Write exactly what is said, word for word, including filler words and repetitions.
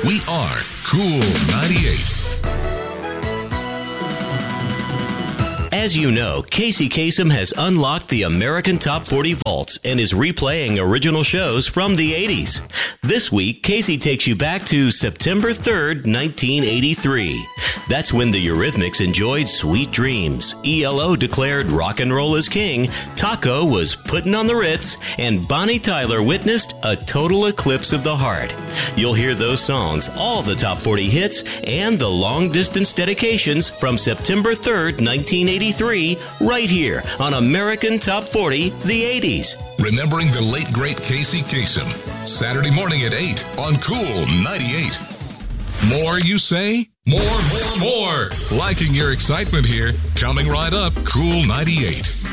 We are Cool ninety-eight. As you know, Casey Kasem has unlocked the American Top forty vaults and is replaying original shows from the eighties. This week, Casey takes you back to September third, nineteen eighty-three. That's when the Eurythmics enjoyed Sweet Dreams, E L O declared rock and roll is king, Taco was putting on the Ritz, and Bonnie Tyler witnessed a total eclipse of the heart. You'll hear those songs, all the top forty hits, and the long-distance dedications from September third, nineteen eighty-three, right here on American Top forty, the eighties. Remembering the late, great Casey Kasem. Saturday morning at eight on Cool ninety-eight. More, you say? More, more, more. Liking your excitement here. Coming right up, Cool ninety-eight.